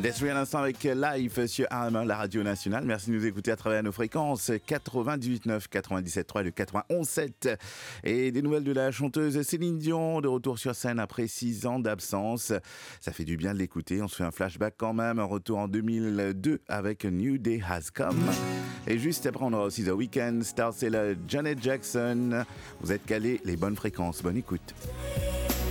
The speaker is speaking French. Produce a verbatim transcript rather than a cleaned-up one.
Desri à l'instant avec Live sur R M un, la radio nationale. Merci de nous écouter à travers nos fréquences quatre-vingt-dix-huit neuf, quatre-vingt-dix-sept trois et le quatre-vingt-onze sept. Et des nouvelles de la chanteuse Céline Dion, de retour sur scène après six ans d'absence. Ça fait du bien de l'écouter. On se fait un flashback quand même. Un retour en deux mille deux avec A New Day Has Come. Et juste après, on aura aussi The Weeknd, Star Sailor, Janet Jackson. Vous êtes calés, les bonnes fréquences. Bonne écoute.